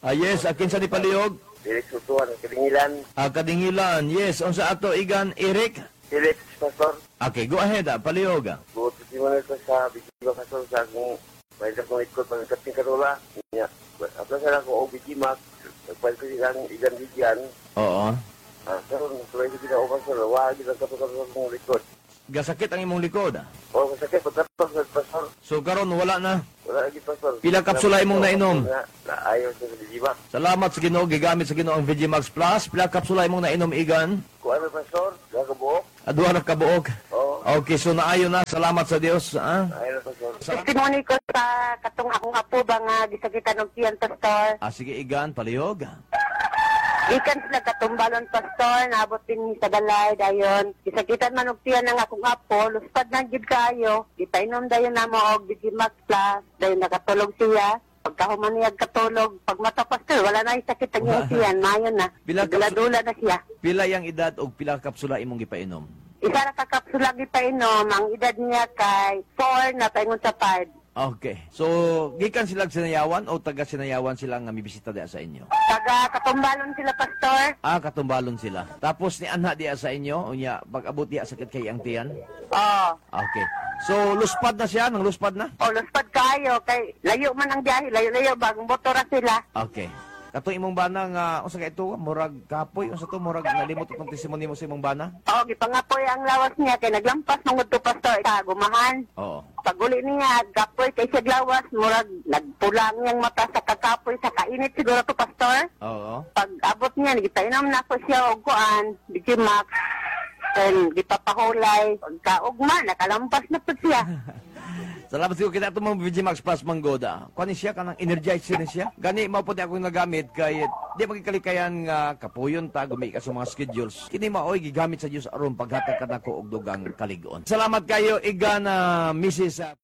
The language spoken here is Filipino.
Yes, akin sa ni Palihog. Felix Utuan, Kadingilan. Kadingilan, yes. Unsa ato igan, Eric? Felix, Pastor. Okay, go ahead, Palihog. Buot si mo nito sa Bigiba, Pastor, sa akong pwede akong ikot pagkating karula. Apla sa ako, Bigimak, pwede ko igan bigyan. Oo. Pero, tuloy ko din ako, Pastor, wag ilang kapag akong likod. Gasakit ang imong likod. O, masakit, pagkatapos, Pastor. So karon wala na. Wala lagi, Pastor. Pila kapsula imong nainom? Ayaw sa Bigiba. Salamat sa Ginoo, gigamit sa Ginoo ang Vegimax Plus. Pila kapsula imong nainom igan? Kuha na, Pastor, kakabuok. Duha na kabuok. Oo. Okay, so naayo na. Salamat sa Dios. Ayaw na, Pastor. Testimony ko sa katong akong apo ba nga gisakitan og tiyan, Pastor. Sige, igan, Palihog. Ikan sila katumbalon, Pastor, naabot din sa balay dayon. Gisakitan man og tiyan ng akong apo, luspad na gid kayo. Gipainom dayon namo og Digimax Plus, dayon nakatulog siya. Pagkahuman niya katulog, pag mata, Pastor, wala na yung sakit ang iyang tiyan, mayon na. Dula-dula na siya. Pila yang edad o pila kapsula imong gipainom? Isa na kakapsula gipainom, ang edad niya kay 4 na paingon sa 5. Okay. So, gikan sila Sinayawan o taga Sinayawan sila nga mibisita diya sa inyo? Taga katumbalon sila, Pastor. Katumbalon sila. Tapos ni anha diya sa inyo, unya pag-abot diya sakit kay ang tiyan? Oo. Okay. So, luspad na siya, nang luspad na? O, luspad kayo, kay layo man ang biyahe, layo-layo, bagong motora sila. Okay. Katong imong bana nga, unsa kay ito, murag kapoy, unsa to, murag nalimot itong testimony mo sa imong bana? O, gipangapoy ang lawas niya, kay naglampas mong to, Pastor, sa gumahan. Oo. Paguli niya, gapoy kay siya lawas, murag nagpulang niyang mata sa kakapoy, sa kainit siguro to, Pastor. Oo. Pag abot niya, gipainom na ko siya og kuan, Digimax, then gipapahulay, pagkaugma, nakalampas na po siya. Salamat siguro kita itong mga Vegimax Plus Manggoda. Kuha ni siya, kanang energizer ni siya. Gani, maupo ako nagamit kay di magkalikayan nga kapuyon ta, gumi ka sa mga schedules. Kini maoy, gigamit sa Diyos aron paghatag ka na ko og dugang kaligon. Salamat kayo, Igan, Mrs.